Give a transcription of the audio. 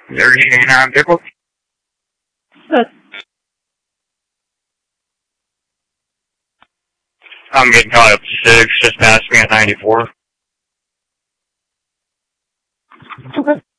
They're getting on vehicle. I'm getting caught up to 6, just past me at 94. Okay.